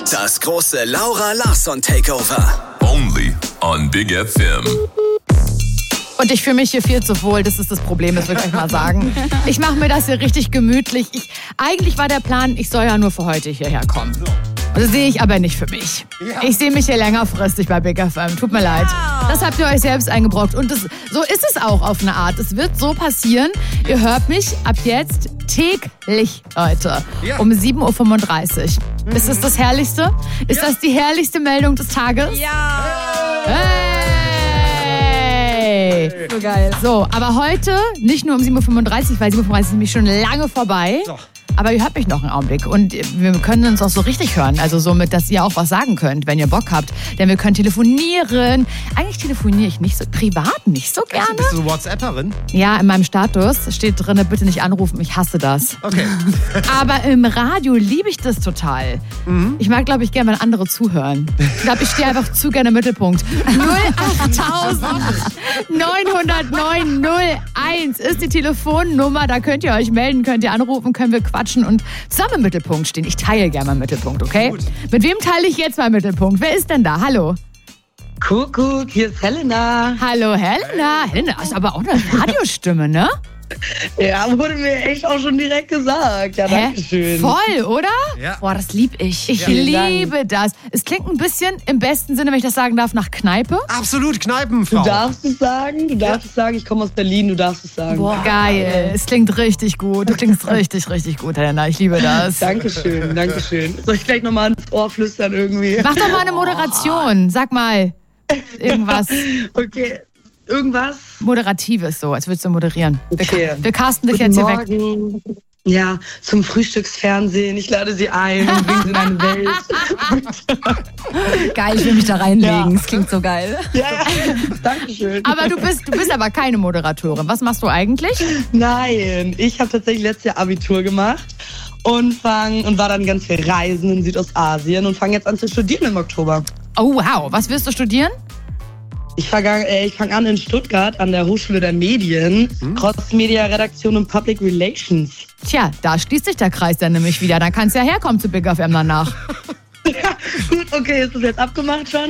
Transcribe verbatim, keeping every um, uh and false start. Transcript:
Das große Laura Larsson Takeover. Only on Big F M. Und ich fühle mich hier viel zu wohl, das ist das Problem, das will ich euch mal sagen. Ich mache mir das hier richtig gemütlich. Ich, eigentlich war der Plan, ich soll ja nur für heute hierher kommen. Und das sehe ich aber nicht für mich. Ich sehe mich hier längerfristig bei Big F M. Tut mir leid. Das habt ihr euch selbst eingebrockt. Und das, so ist es auch auf eine Art. Es wird so passieren. Ihr hört mich ab jetzt täglich, Leute. Um sieben Uhr fünfunddreißig. Mhm. Ist das das Herrlichste? Ist ja. das die herrlichste Meldung des Tages? Ja! Hey! So geil. So, aber heute nicht nur um sieben Uhr fünfunddreißig, weil sieben Uhr fünfunddreißig ist nämlich schon lange vorbei. So. Aber ihr hört mich noch einen Augenblick und wir können uns auch so richtig hören. Also somit, dass ihr auch was sagen könnt, wenn ihr Bock habt. Denn wir können telefonieren. Eigentlich telefoniere ich nicht so, privat nicht so gerne. Bist du WhatsApperin? Ja, in meinem Status steht drin, bitte nicht anrufen, ich hasse das. Okay. Aber im Radio liebe ich das total. Mhm. Ich mag, glaube ich, gerne, wenn andere zuhören. Ich glaube, ich stehe einfach zu gerne im Mittelpunkt. null acht neun null neun null eins ist die Telefonnummer. Da könnt ihr euch melden, könnt ihr anrufen, können wir quatschen und zusammen im Mittelpunkt stehen. Ich teile gerne meinen Mittelpunkt, okay? Gut. Mit wem teile ich jetzt meinen Mittelpunkt? Wer ist denn da? Hallo? Kuckuck, hier ist Helena. Hallo Helena. Helena, hast aber auch eine Radiostimme, ne? Ja, wurde mir echt auch schon direkt gesagt. Ja, danke schön. Voll, oder? Ja. Boah, das lieb ich. Ich ja. liebe das. Es klingt ein bisschen, im besten Sinne, wenn ich das sagen darf, nach Kneipe. Absolut, Kneipenfrau. Du darfst es sagen, du darfst ja. es sagen. Ich komme aus Berlin, du darfst es sagen. Boah, geil. Es klingt richtig gut. Du klingst richtig, richtig gut, Helena. Ich liebe das. Dankeschön, Dankeschön. Soll ich gleich nochmal ins Ohr flüstern irgendwie? Mach doch mal eine Moderation. Sag mal irgendwas. Okay. Irgendwas? Moderatives so, als würdest du moderieren. Okay. Wir, wir casten dich Guten jetzt hier Morgen. weg. Ja, zum Frühstücksfernsehen. Ich lade sie ein und bringe sie in eine Welt. Geil, ich will mich da reinlegen. Ja. Das klingt so geil. Ja, ja. Dankeschön. Aber du bist, du bist aber keine Moderatorin. Was machst du eigentlich? Nein, ich habe tatsächlich letztes Jahr Abitur gemacht und, fang, und war dann ganz viel reisen in Südostasien und fange jetzt an zu studieren im Oktober. Oh wow, was willst du studieren? Ich fange äh, fang an in Stuttgart an der Hochschule der Medien, hm? Cross-Media-Redaktion und Public Relations. Tja, da schließt sich der Kreis dann nämlich wieder. Dann kannst du ja herkommen zu Big F M danach. Ja, gut, okay, ist das jetzt abgemacht schon?